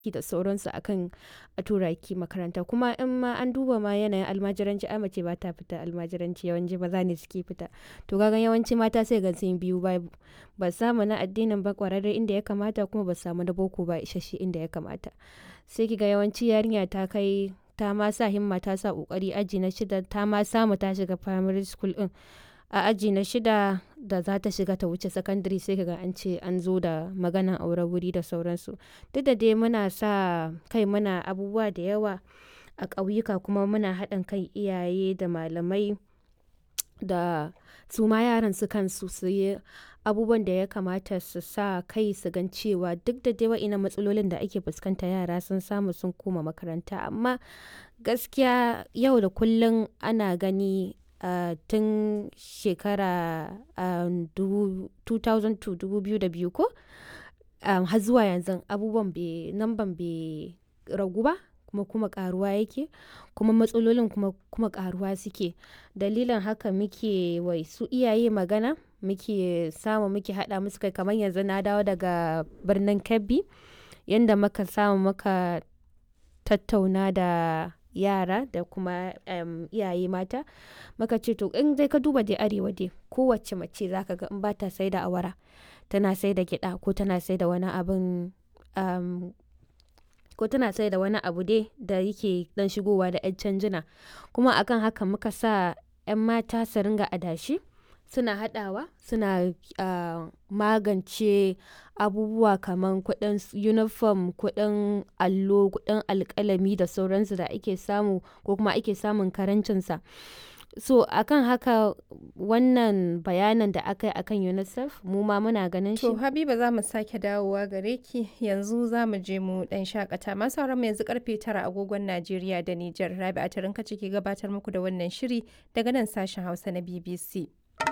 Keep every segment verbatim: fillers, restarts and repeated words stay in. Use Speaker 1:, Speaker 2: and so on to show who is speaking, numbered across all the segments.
Speaker 1: da sauransu akan a tura ki makaranta. Kuma in ma an duba ma yanayin almajiranci, ai mace ba ta fita almajiranci, yawanci maza ne suke fita. To ka ga yawanci mata sai ga sun biyu babu. Ba su samu na addinin ba ƙwararre inda ya kamata, kuma ba su samu na boko ba isasshe inda ya kamata. Sai ki ga yawanci yarinya ta kai ta ma sa himma, ta sa ƙoƙari aji na shida, ta ma samu ta shiga primary school ɗin. A aji na shida da za ta shiga ta wuce secondary, sai ka ga an ce an zo da maganan auren wuri da sauransu. Duk da dai muna sa kai, muna abubuwa da yawa a ƙauyuka, kuma muna haɗin kan iyaye da malamai da su ma yaran su kansu su yi abubuwan da ya kamata, su sa kai su gan cewa duk da dai waɗannan matsalolin da ake fuskanta, yara sun samu sun koma makaranta. Amma gaskiya yau da kullum ana gani uh, tun shekara uh, two thousand two, dubu biyu da biyu ko um, har zuwa yanzu abubuwan bai, namban bai ragu ba, kuma kuma karuwa yake, kuma matsalolin kuma kuma karuwa suke. Dalilin haka muke wai su iyaye magana, muke samu muke haɗa musu kai. Kamar yanzu na dawo daga birnin Kebbi, yanda muka samu muka tattauna da yara da kuma um, iyaye mata, muka ce to in dai ka duba dai arewa dai, kowace mace za ka ga in ba ta sai da awara, tana sai da gyaɗa, ko tana sai da wani abin um, ko tana sai da wani abu dai da yake dan shigowa da 'yan canjina. Kuma akan haka muka sa 'yan mata su ringa adashi, suna haɗawa, suna uh, magance abubuwa kamar kuɗin uniform, kuɗin allo, kuɗin alƙalami da sauransu da ake samu, ko kuma ake samun karancinsa. So akan haka wannan bayanan da aka yi akan UNICEF, mu ma muna ganin shi.
Speaker 2: To Habiba, za mu sake dawowa gare ki, yanzu za mu je mu dan shakata. Masu sauran mu yanzu karfe tara agogon Najeriya da Nijar. Rabi'a Tarinka ce ke gabatar muku da wannan shiri daga nan sashen Hausa na B B C.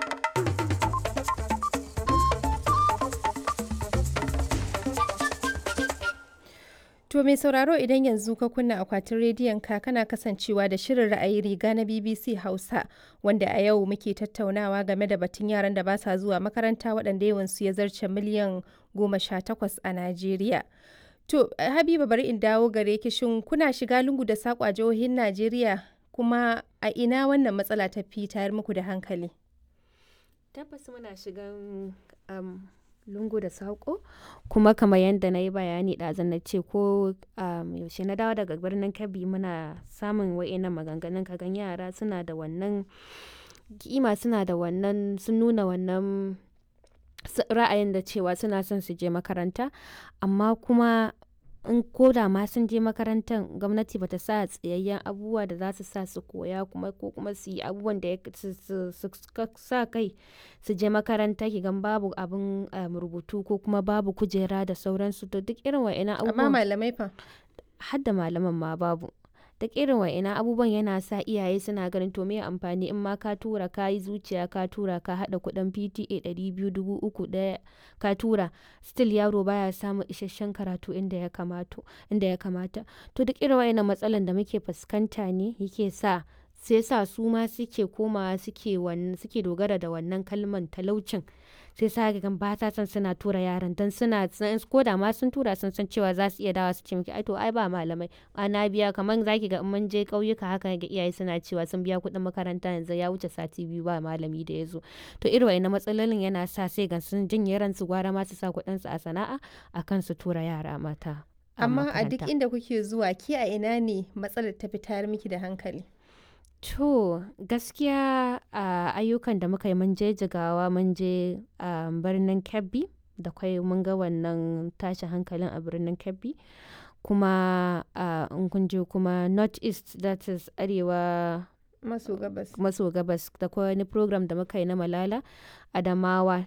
Speaker 2: To mai sauraro, idan yanzu ka kunna akwatin rediyon ka, kana kasancewa da shirin ra'ayi riga na B B C Hausa, wanda a yau muke tattaunawa game da batun yaran da ba sa zuwa makaranta, waɗanda yawansu ya zarce miliyan goma sha takwas a Najeriya. To Habiba, bari in dawo gare ki, shin kuna shiga lungu da saƙo a jihohin Najeriya, kuma a ina wannan matsala ta fi tayar muku da hankali?
Speaker 1: Tabbas muna shigan um, lungu da saƙo, kuma kamar yadda na yi bayani ɗazun na ce ko um, yaushe na dawo daga birnin Kebbi, muna samun wa'innan maganganun. Ka gan yara suna da wannan kima, suna da wannan, sun nuna wannan ra'ayin da cewa suna son su je makaranta, amma kuma in koda ma sun je makarantar, gwamnati bata sa tsayayyen abubuwa da za su sa su koya, kuma ko kuma su yi abubuwan da ya su sa kai su je makaranta, ki gan babu abin um, rubutu, ko kuma babu kujera da sauransu. To duk irin wa'ina abubuwan,
Speaker 2: Amma malamai fa?
Speaker 1: har da malaman ma babu. Duk irin wa'ina abubuwan yana sa iyaye suna ganin to me amfani in ma ka tura, ka yi zuciya, ka tura, ka haɗa kuɗin P T A ɗari biyu, dubu uku ɗaya ka tura, still yaro baya samun isasshen karatu inda ya kamata, inda ya kamata. To duk irin wa'ina matsalan da muke fuskanta ne yake sa, sai sa su ma suke komawa suke wannan, suke dogara da wannan kalman talaucin. Sai sa ga ba ta son suna tura yaran, dan suna ko da ma sun tura, sun san cewa za su iya dawa su ce miki ai to ai ba malamai, ana biya. Kamar zaki ga in mun je ƙauyuka haka, ga iyaye suna cewa sun biya kuɗin makaranta, yanzu ya wuce sati biyu ba malami da ya zo. To irin wa'ina matsalolin yana sa sai ga sun jinye ransu, gwara ma su sa kuɗinsu a sana'a akan su tura yara mata a
Speaker 2: Amma a
Speaker 1: makaranta.
Speaker 2: duk inda kuke zuwa, ki a ina ne matsalar ta fi tayar miki da hankali?
Speaker 1: To gaskiya a ayyukan da muka yi, mun je Jigawa, mun je um, birnin Kebbi, da kwai mun ga wannan tashin hankalin a birnin Kebbi. Kuma uh, in kun je kuma North East, that is arewa
Speaker 2: Maso gabas.
Speaker 1: maso gabas, da kwai wani program da muka yi na Malala, Adamawa,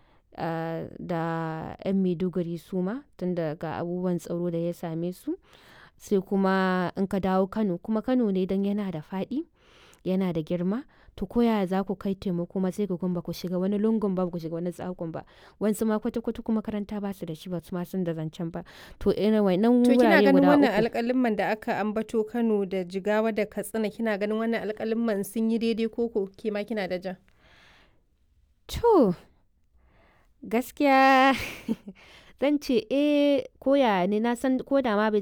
Speaker 1: uh, da 'yan Maiduguri suma, tun daga abubuwan tsaro da ya same su. Sai kuma in ka dawo Kano, kuma Kano ne don yana da faɗi, yana da girma. To koya za ku kai taimako ma, sai ku kun ba ku shiga wani lungun ba, ku shiga wani tsakon ba. Wansu ma kwata-kwata kuma makaranta ba su da shi, ba su ma sun da zancen ba. To irin wannan
Speaker 2: To kina
Speaker 1: wurare
Speaker 2: ganin
Speaker 1: guda
Speaker 2: wannan
Speaker 1: uku.
Speaker 2: alƙalimman da aka ambato, Kano da Jigawa da Katsina, kina ganin wannan alƙalimman sun yi daidai, koko ke ma kina da ja?
Speaker 1: To gaskiya zan ce eh ko yaya ne na san ko da ma bai